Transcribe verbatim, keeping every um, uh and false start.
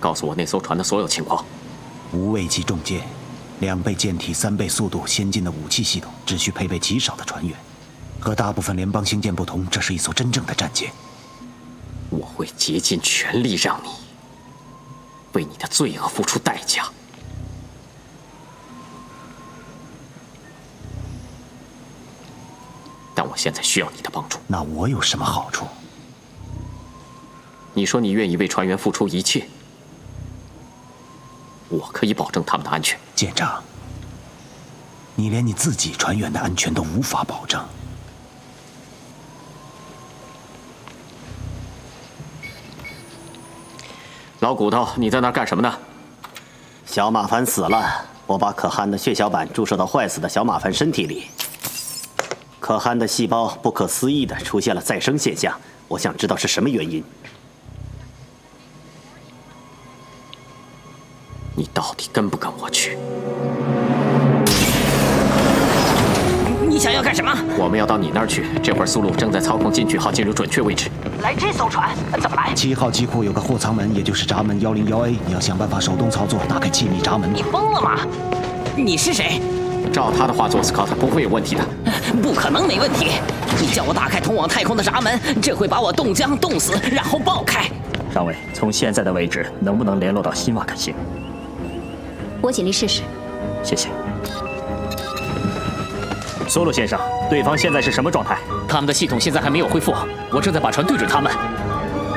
告诉我那艘船的所有情况。 无畏级重舰，两倍舰体、三倍速度、先进的武器系统，只需配备极少的船员。和大部分联邦星舰不同，这是一艘真正的战舰。 我会竭尽全力让你为你的罪恶付出代价。但我现在需要你的帮助。 那我有什么好处？ 你说你愿意为船员付出一切，我可以保证他们的安全。 舰长，你连你自己船员的安全都无法保证。 老骨头，你在那儿干什么呢？ 小马凡死了，我把可汗的血小板注射到坏死的小马凡身体里。可汗的细胞不可思议地出现了再生现象，我想知道是什么原因。 你到底跟不跟我去？ 你想要干什么？ 我们要到你那儿去。这会儿苏鲁正在操控进取号进入准确位置。 来这艘船怎么来？ 七号机库有个货舱门，也就是闸门幺零幺 A， 你要想办法手动操作打开气密闸门。 你疯了吗？你是谁？ 照他的话做，斯考特不会有问题的。 不可能没问题！你叫我打开通往太空的闸门，这会把我冻僵、冻死，然后爆开。 上尉，从现在的位置能不能联络到新瓦肯星？ 我尽力试试。 谢谢。索鲁先生，对方现在是什么状态？ 他们的系统现在还没有恢复，我正在把船对准他们。